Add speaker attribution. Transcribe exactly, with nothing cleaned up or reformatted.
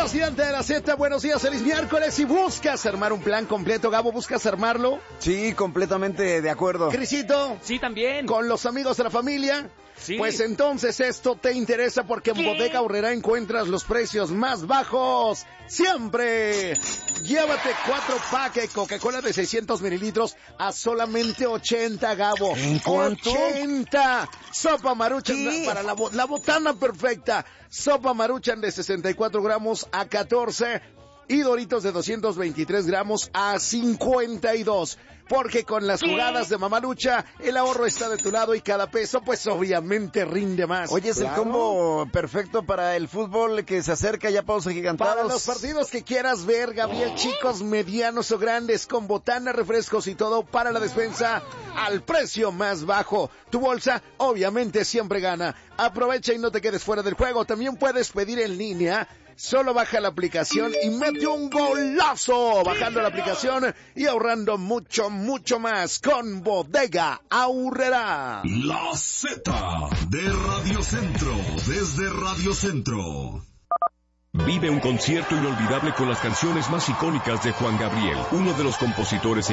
Speaker 1: días, gigante de la Z, buenos días, feliz miércoles. Y buscas armar un plan completo, Gabo, ¿buscas armarlo?
Speaker 2: Sí, completamente de acuerdo.
Speaker 1: Crisito.
Speaker 3: Sí, también.
Speaker 1: ¿Con los amigos de la familia?
Speaker 3: Sí.
Speaker 1: Pues entonces esto te interesa porque en
Speaker 3: ¿Qué?
Speaker 1: Bodega Aurrerá encuentras los precios más bajos siempre. Llévate cuatro packs de Coca-Cola de seiscientos mililitros a solamente ochenta, Gabo.
Speaker 2: ¿En cuánto?
Speaker 1: ochenta. Sopa Maruchan
Speaker 2: ¿Qué?
Speaker 1: para la, la botana perfecta. Sopa Maruchan de sesenta y cuatro gramos a catorce. Y Doritos de doscientos veintitrés gramos a cincuenta y dos. Porque con las
Speaker 3: ¿Qué?
Speaker 1: jugadas de Mamalucha, el ahorro está de tu lado y cada peso, pues obviamente rinde más.
Speaker 2: Oye, es
Speaker 1: Claro.
Speaker 2: el combo perfecto para el fútbol que se acerca ya pausa gigantados.
Speaker 1: Para los partidos que quieras ver, Gabriel, chicos, medianos o grandes, con botana, refrescos y todo para la despensa al precio más bajo. Tu bolsa, obviamente, siempre gana. Aprovecha y no te quedes fuera del juego. También puedes pedir en línea. Solo baja la aplicación y mete un golazo bajando la aplicación y ahorrando mucho, mucho más con Bodega Aurrerá.
Speaker 4: La Z de Radio Centro, desde Radio Centro.
Speaker 5: Vive un concierto inolvidable con las canciones más icónicas de Juan Gabriel, uno de los compositores